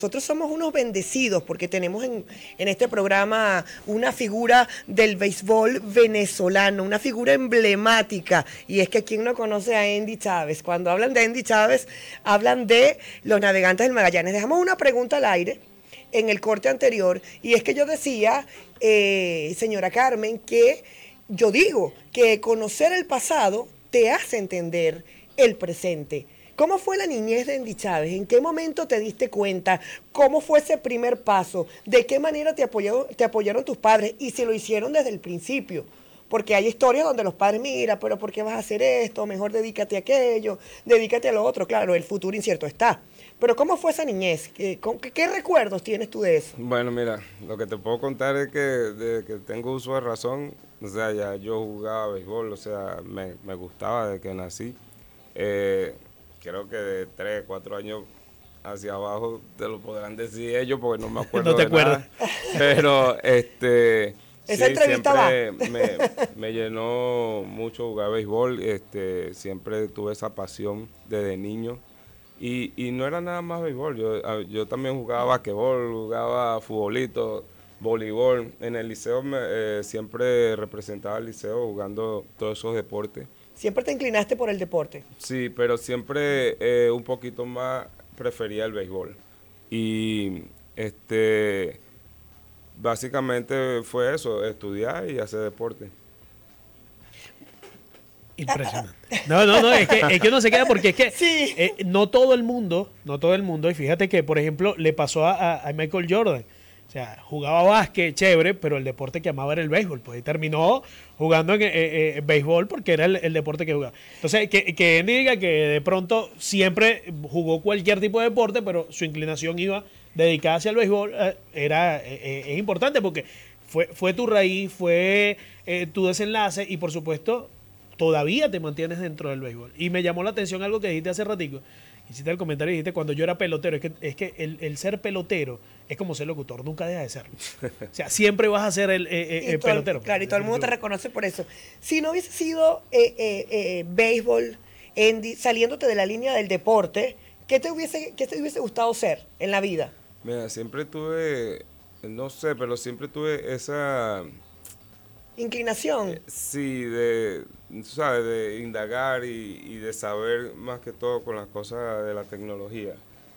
Nosotros somos unos bendecidos porque tenemos en este programa una figura del béisbol venezolano, una figura emblemática. Y es que quien no conoce a Endy Chávez. Cuando hablan de Endy Chávez, hablan de los Navegantes del Magallanes. Dejamos una pregunta al aire en el corte anterior. Y es que yo decía, señora Carmen, que yo digo que conocer el pasado te hace entender el presente. ¿Cómo fue la niñez de Endy Chávez? ¿En qué momento te diste cuenta? ¿Cómo fue ese primer paso? ¿De qué manera te apoyaron tus padres? Y si lo hicieron desde el principio. Porque hay historias donde los padres, mira, pero ¿por qué vas a hacer esto? Mejor dedícate a aquello, dedícate a lo otro. Claro, el futuro incierto está. Pero ¿cómo fue esa niñez? ¿Qué recuerdos tienes tú de eso? Bueno, mira, lo que te puedo contar es que desde que tengo uso de razón, o sea, ya yo jugaba béisbol, o sea, me gustaba desde que nací. Creo que de 3, 4 años hacia abajo te lo podrán decir ellos porque no me acuerdo No te de acuerdas. nada. Pero Esa sí, entrevista va. siempre me llenó mucho jugar béisbol, siempre tuve esa pasión desde niño. Y no era nada más béisbol, yo también jugaba basquetbol, jugaba futbolito, voleibol. En el liceo siempre representaba el liceo jugando todos esos deportes. Siempre te inclinaste por el deporte. Sí, pero siempre un poquito más prefería el béisbol. Y básicamente fue eso, estudiar y hacer deporte. Impresionante. No, es que uno se queda porque es que Sí. no todo el mundo, y fíjate que, por ejemplo, le pasó a Michael Jordan. O sea, jugaba básquet, chévere, pero el deporte que amaba era el béisbol. Pues y terminó jugando en béisbol porque era el deporte que jugaba. Entonces, que él diga que de pronto siempre jugó cualquier tipo de deporte, pero su inclinación iba dedicada hacia el béisbol, es importante porque fue tu raíz, fue tu desenlace y, por supuesto, todavía te mantienes dentro del béisbol. Y me llamó la atención algo que dijiste hace ratico. Hiciste el comentario y dijiste cuando yo era pelotero. Es que el ser pelotero es como ser locutor, nunca deja de serlo. O sea, siempre vas a ser el pelotero. Claro, y todo el mundo te reconoce por eso. Si no hubiese sido béisbol, Endy, saliéndote de la línea del deporte, qué te hubiese gustado ser en la vida? Mira, siempre tuve, no sé, pero siempre tuve esa, Inclinación. sí, tú sabes, de indagar y de saber más que todo con las cosas de la tecnología.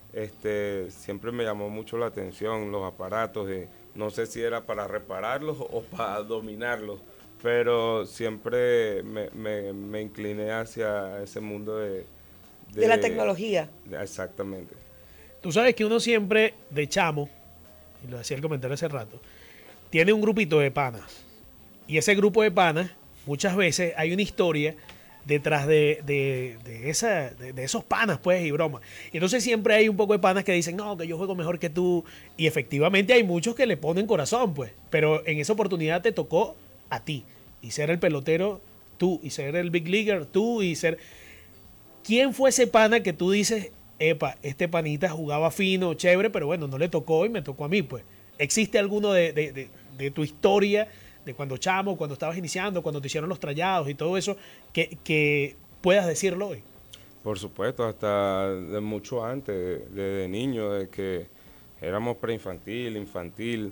Siempre me llamó mucho la atención los aparatos, no sé si era para repararlos o para dominarlos, pero siempre me incliné hacia ese mundo De la tecnología. Exactamente. Tú sabes que uno siempre, de chamo, y lo decía el comentario hace rato, tiene un grupito de panas. Y ese grupo de panas, muchas veces hay una historia detrás de esos panas, pues, y bromas. Y entonces siempre hay un poco de panas que dicen, no, que yo juego mejor que tú. Y efectivamente hay muchos que le ponen corazón, pues. Pero en esa oportunidad te tocó a ti. Y ser el pelotero tú. Y ser el big leaguer tú. Y ser... ¿Quién fue ese pana que tú dices, epa, este panita jugaba fino, chévere, pero bueno, no le tocó y me tocó a mí, pues? ¿Existe alguno de tu historia, de cuando chamo, cuando estabas iniciando, cuando te hicieron los trayados y todo eso, que puedas decirlo hoy? Por supuesto, hasta de mucho antes, desde niño, de que éramos preinfantil, infantil,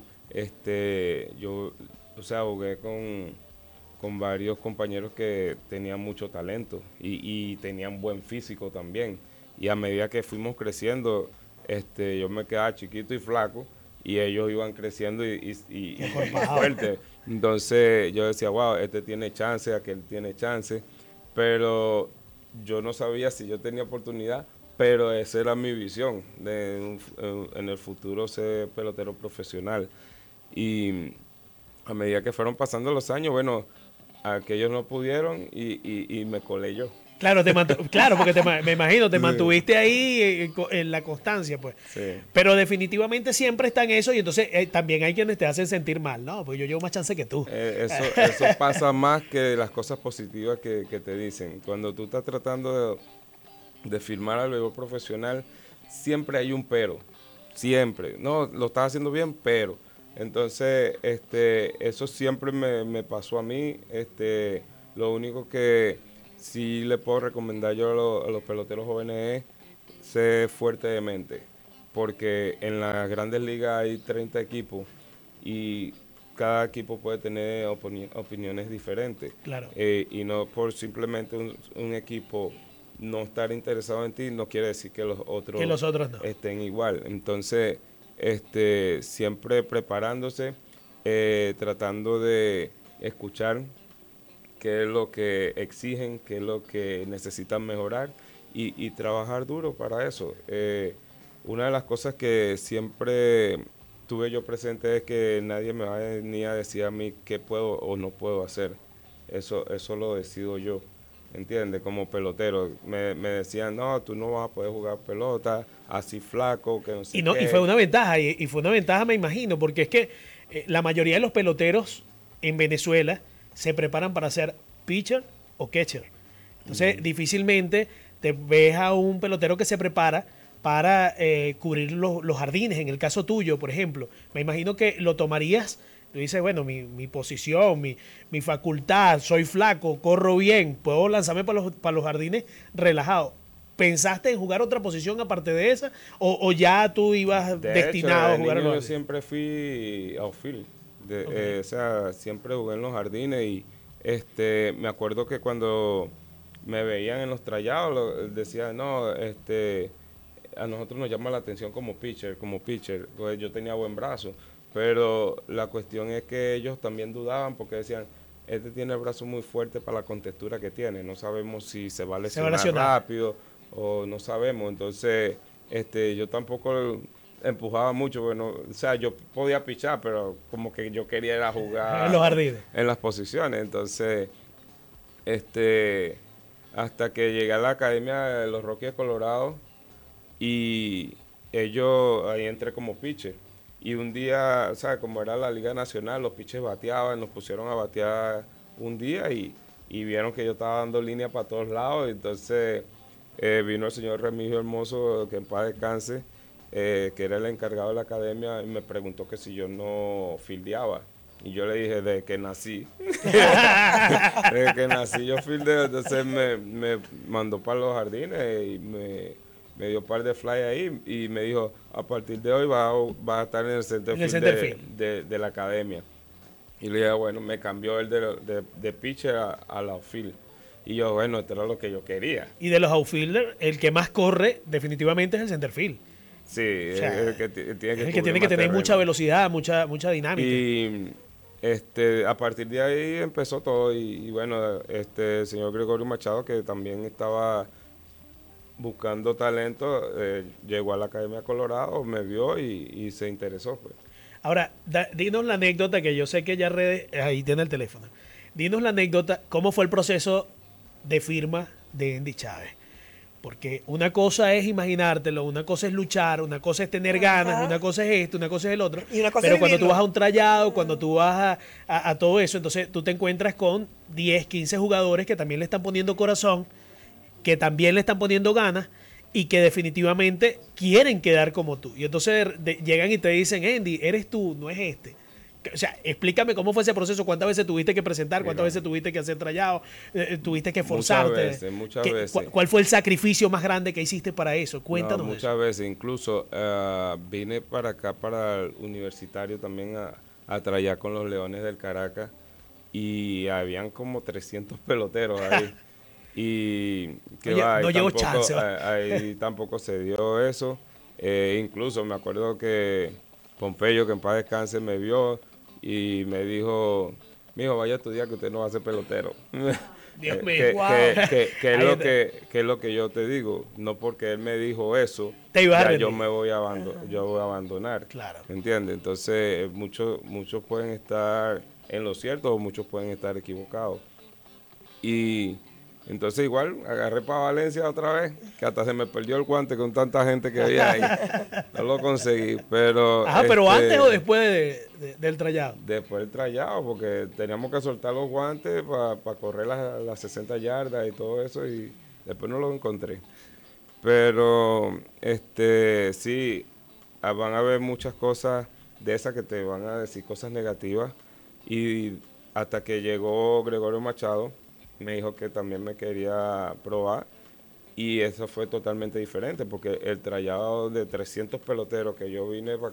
yo, o sea, jugué con varios compañeros que tenían mucho talento y tenían buen físico también. Y a medida que fuimos creciendo, yo me quedaba chiquito y flaco y ellos iban creciendo y fuerte. Entonces yo decía, wow, este tiene chance, aquel tiene chance, pero yo no sabía si yo tenía oportunidad, pero esa era mi visión, en el futuro ser pelotero profesional. Y a medida que fueron pasando los años, bueno, aquellos no pudieron y me colé yo. Claro, claro, porque me imagino, te Sí. mantuviste ahí en la constancia, pues. Sí. Pero definitivamente siempre está en eso y entonces también hay quienes te hacen sentir mal, ¿no? Porque yo llevo más chance que tú. Eso pasa más que las cosas positivas que te dicen. Cuando tú estás tratando de firmar al béisbol profesional, siempre hay un pero. Siempre. No, lo estás haciendo bien, pero. Entonces, eso siempre me pasó a mí. Lo único que sí le puedo recomendar yo a los peloteros jóvenes es ser fuerte de mente. porque en las grandes ligas hay 30 equipos y cada equipo puede tener opiniones diferentes. Claro. Y no por simplemente un equipo no estar interesado en ti, no quiere decir que los otros no estén igual. Entonces, siempre preparándose, tratando de escuchar qué es lo que exigen, qué es lo que necesitan mejorar y trabajar duro para eso. Una de las cosas que siempre tuve yo presente es que nadie me va a venir a decir a mí qué puedo o no puedo hacer. Eso lo decido yo, ¿entiendes? Como pelotero. Me decían, no, tú no vas a poder jugar pelota así flaco, que no sé qué. Y fue una ventaja, y fue una ventaja, me imagino, porque es que la mayoría de los peloteros en Venezuela se preparan para ser pitcher o catcher. Entonces, difícilmente te ves a un pelotero que se prepara para cubrir los jardines. En el caso tuyo, por ejemplo, me imagino que lo tomarías, tú dices, bueno, mi posición, mi facultad, soy flaco, corro bien, puedo lanzarme para los jardines relajado. ¿Pensaste en jugar otra posición aparte de esa? ¿O ya tú ibas destinado a jugar a los yo jardines? siempre fui outfield. Okay. O sea, siempre jugué en los jardines y me acuerdo que cuando me veían en los trayados, decían, no, a nosotros nos llama la atención como pitcher, pues yo tenía buen brazo, pero la cuestión es que ellos también dudaban porque decían, este tiene el brazo muy fuerte para la contextura que tiene, no sabemos si se va a lesionar rápido o no sabemos, entonces yo tampoco empujaba mucho, bueno, o sea, yo podía pichar, pero como que yo quería ir a jugar en los jardines, en las posiciones, entonces hasta que llegué a la academia de los Rockies de Colorado y ahí entré como pitcher. Y un día, o sea, como era la Liga Nacional, los pitchers bateaban, nos pusieron a batear un día y vieron que yo estaba dando línea para todos lados. Entonces vino el señor Remigio Hermoso, que en paz descanse, que era el encargado de la academia, y me preguntó que si yo no fildeaba. Y yo le dije, desde que nací. Desde que nací yo fildeo. Entonces me mandó para los jardines y me dio un par de fly ahí y me dijo, a partir de hoy vas a estar en el center field de la academia. Y le dije, bueno, me cambió el de pitcher a la outfield. Y yo, bueno, esto era lo que yo quería. Y de los outfielders, el que más corre definitivamente es el center field. Sí, O sea, es el que tiene que tener terreno. mucha velocidad, mucha dinámica. Y a partir de ahí empezó todo. Y bueno, el señor Gregorio Machado, que también estaba buscando talento, llegó a la Academia Colorado, me vio y se interesó. Pues. Ahora, dinos la anécdota, que yo sé que ya ahí tiene el teléfono. Dinos la anécdota, ¿cómo fue el proceso de firma de Endy Chávez? Porque una cosa es imaginártelo, una cosa es luchar, una cosa es tener ganas, una cosa es esto, una cosa es el otro. Pero cuando tú vas a un tryout, cuando tú vas a todo eso, entonces tú te encuentras con 10, 15 jugadores que también le están poniendo corazón, que también le están poniendo ganas y que definitivamente quieren quedar como tú. Y entonces llegan y te dicen, Endy, eres tú, no es este. O sea, explícame cómo fue ese proceso, cuántas veces tuviste que presentar, cuántas veces tuviste que hacer trayado, tuviste que esforzarte. Muchas veces. ¿Cuál fue el sacrificio más grande que hiciste para eso? Cuéntanos. Muchas veces, incluso vine para acá, para el universitario también a trayar con los Leones del Caracas y habían como 300 peloteros ahí. Y que no llevo chance. Ahí tampoco se dio eso. Incluso me acuerdo que Pompeyo, que en paz descanse, me vio y me dijo, mijo, vaya a estudiar que usted no va a ser pelotero. Dios mío, que es lo que yo te digo. No porque él me dijo eso, yo me voy a abandonar. Claro. ¿Entiendes? Entonces, muchos pueden estar en lo cierto o muchos pueden estar equivocados. Y entonces igual agarré para Valencia otra vez, que hasta se me perdió el guante con tanta gente que había ahí. No lo conseguí, pero... pero antes o después del trayado. Después del trayado, porque teníamos que soltar los guantes para correr las 60 yardas y todo eso, y después no lo encontré. Pero, sí, van a haber muchas cosas de esas que te van a decir cosas negativas, y hasta que llegó Gregorio Machado, me dijo que también me quería probar Y eso fue totalmente diferente, porque el trayado de 300 peloteros que yo vine para